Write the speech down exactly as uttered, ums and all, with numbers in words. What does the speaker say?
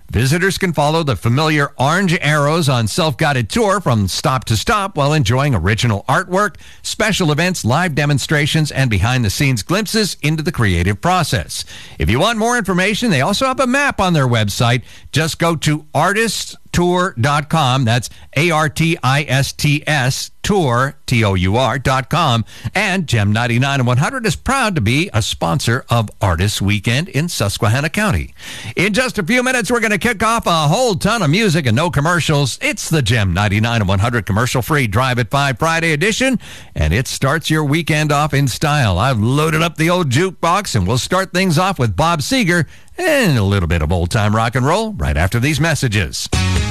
Visitors can follow the familiar orange arrows on self-guided tour from stop to stop while enjoying original artwork, special events, live demonstrations, and behind-the-scenes glimpses into the creative process. If you want more information, they also have a map on their website. Just go to artist tour dot com. That's A R T I S T S, tour, T O U R, dot com. And Gem ninety-nine and one hundred is proud to be a sponsor of Artists Weekend in Susquehanna County. In just a few minutes, we're going to kick off a whole ton of music and no commercials. It's the Gem ninety-nine and one hundred commercial-free Drive at five Friday edition, and it starts your weekend off in style. I've loaded up the old jukebox, and we'll start things off with Bob Seger and a little bit of old-time rock and roll right after these messages.